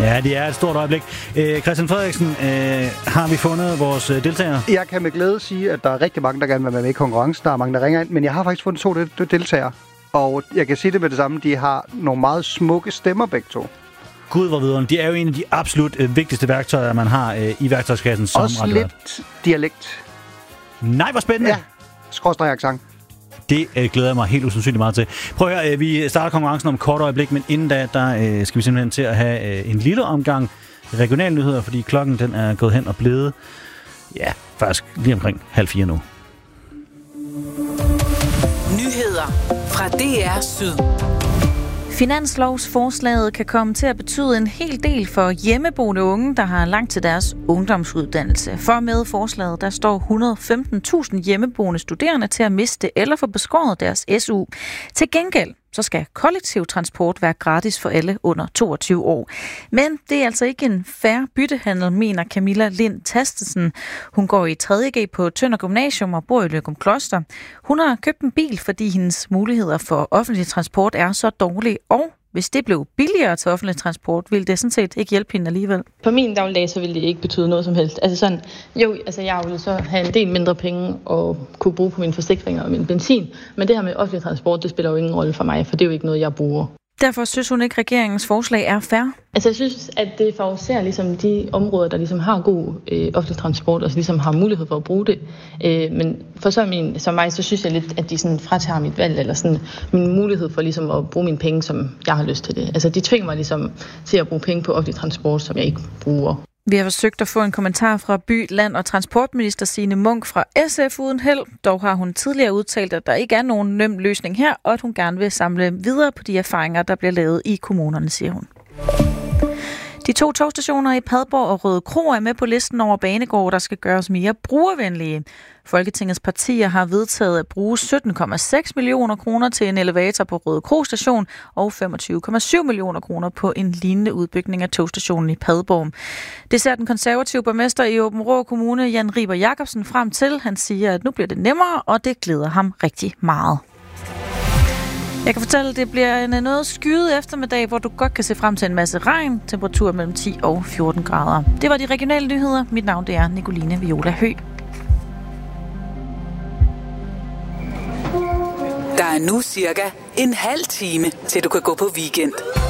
Ja, det er et stort øjeblik. Christian Frederiksen, har vi fundet vores deltagere? Jeg kan med glæde sige, at der er rigtig mange, der gerne vil være med i konkurrencen. Der er mange, der ringer ind, men jeg har faktisk fundet 2 deltagere. Og jeg kan sige det med det samme, de har nogle meget smukke stemmer begge to. Gud, hvor videre. De er jo en af de absolut vigtigste værktøjer, man har i værktøjskassen som også lidt dialekt. Nej, hvor spændende. Ja, skråstreg accent. Det glæder jeg mig helt usandsynligt meget til. Prøv at høre, vi starter konkurrencen om et kort øjeblik, men inden da, skal vi simpelthen til at have en lille omgang regionale nyheder, fordi klokken den er gået hen og blevet, ja, faktisk lige omkring 3:30 nu. Nyheder fra DR Syd. Finanslovsforslaget kan komme til at betyde en hel del for hjemmeboende unge, der har langt til deres ungdomsuddannelse. For med forslaget, der står 115.000 hjemmeboende studerende til at miste eller få beskåret deres SU. Til gengæld så skal kollektiv transport være gratis for alle under 22 år. Men det er altså ikke en fair byttehandel, mener Camilla Lind Tastesen. Hun går i 3.G på Tønder Gymnasium og bor i Løgumkloster. Hun har købt en bil, fordi hendes muligheder for offentlig transport er så dårlige, og hvis det blev billigere til offentlig transport, ville det sådan set ikke hjælpe hende alligevel. På min dagligdag, så ville det ikke betyde noget som helst. Altså sådan, jeg ville så have en del mindre penge og kunne bruge på mine forsikringer og min benzin. Men det her med offentlig transport, det spiller jo ingen rolle for mig, for det er jo ikke noget, jeg bruger. Derfor synes hun ikke, regeringens forslag er fair. Altså jeg synes, at det favoriserer ligesom de områder, der ligesom har god offentlig transport, og ligesom har mulighed for at bruge det. Men for som mig, så synes jeg lidt, at de sådan fratager mit valg, eller sådan min mulighed for ligesom at bruge mine penge, som jeg har lyst til det. Altså de tvinger mig ligesom til at bruge penge på offentlig transport, som jeg ikke bruger. Vi har forsøgt at få en kommentar fra by-, land- og transportminister Signe Munk fra SF uden held. Dog har hun tidligere udtalt, at der ikke er nogen nem løsning her, og at hun gerne vil samle videre på de erfaringer, der bliver lavet i kommunerne, siger hun. De 2 togstationer i Padborg og Røde Kro er med på listen over banegårde, der skal gøres mere brugervenlige. Folketingets partier har vedtaget at bruge 17,6 millioner kroner til en elevator på Røde Kro station og 25,7 millioner kroner på en lignende udbygning af togstationen i Padborg. Det ser den konservative borgmester i Aabenraa Kommune, Jan Riber Jacobsen, frem til. Han siger, at nu bliver det nemmere, og det glæder ham rigtig meget. Jeg kan fortælle, at det bliver en noget skyet eftermiddag, hvor du godt kan se frem til en masse regn. Temperatur mellem 10 og 14 grader. Det var de regionale nyheder. Mit navn det er Nicoline Viola Høgh. Der er nu cirka en halv time, til du kan gå på weekend.